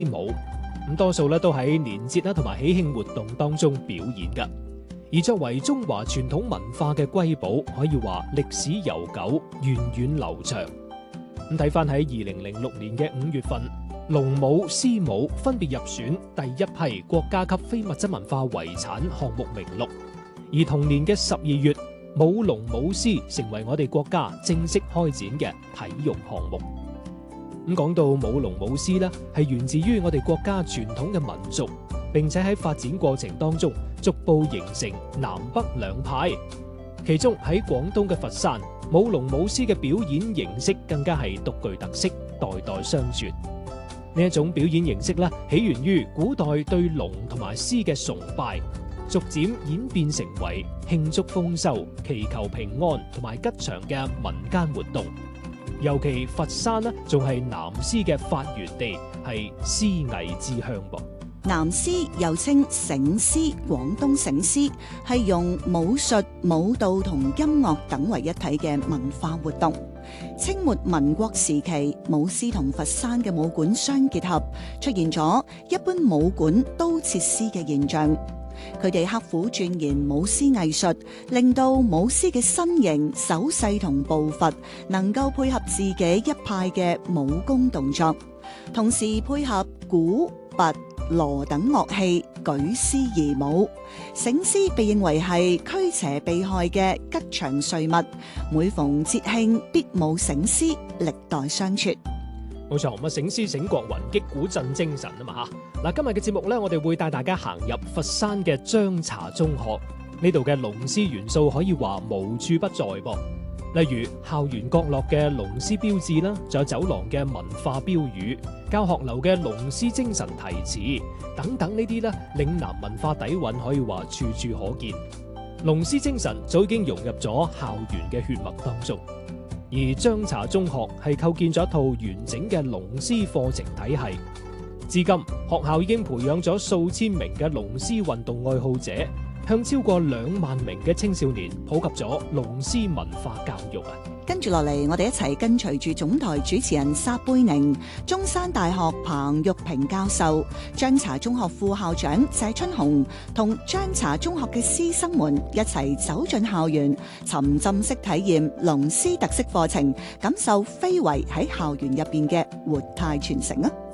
舞，咁多數咧都喺年節啦同埋喜慶活動當中表演㗎。而作為中華傳統文化嘅瑰寶，可以話歷史悠久、源遠流長。咁睇翻喺2006年嘅5月份，龍舞、獅舞分別入選第一批國家級非物質文化遺產項目名錄。而同年嘅12月，舞龍舞獅成為我哋國家正式開展嘅體育項目。咁講到舞龍舞獅呢，係源自於我哋國家傳統嘅民俗，並且喺發展過程當中逐步形成南北兩派。其中喺廣東嘅佛山，舞龍舞獅嘅表演形式更加係獨具特色，代代相傳。呢一種表演形式呢，起源於古代對龍同埋獅嘅崇拜，逐漸演變成為慶祝豐收、祈求平安同埋吉祥嘅民間活動。尤其佛山呢，仲係南獅嘅發源地，係獅藝之鄉噃。 南獅又稱醒獅、廣東醒獅，係用武術、舞蹈同音樂等為一體嘅文化活動。清末民國時期，舞獅同佛山嘅武館相結合，出現咗一般武館刀切獅嘅現象。佢哋刻苦鑽研舞獅藝術，令到舞獅嘅身形、手勢同步伐能夠配合自己一派嘅武功動作，同時配合鼓、鈸、鑼等樂器舉獅而舞。醒獅被認為係驅邪避害嘅吉祥瑞物，每逢節慶必舞醒獅，歷代相傳。 冇錯，咁醒獅醒國魂，擊鼓振精神啊嘛吓。嗱，今日嘅節目呢，我哋會帶大家行入佛山嘅張槎中學，呢度嘅龍獅元素可以話無處不在噃。例如校園角落嘅龍獅標誌啦，仲有走廊嘅文化標語、教學樓嘅龍獅精神題詞等等呢啲呢，嶺南文化底蘊可以話處處可見。龍獅精神早已經融入咗校園嘅血脈當中。而張槎中學係構建咗一套完整嘅龍獅課程體系，至今學校已經培養咗數千名嘅龍獅運動愛好者，向超過2萬名嘅青少年普及咗龍獅文化教育啊！ 跟住落嚟，我哋一齊跟隨住總台主持人撒貝寧、中山大學彭玉平教授、張槎中學副校長謝春紅同張槎中學嘅師生們一齊走進校園，沉浸式體驗龍獅特色課程，感受非遺喺校園入邊嘅活態傳承啊！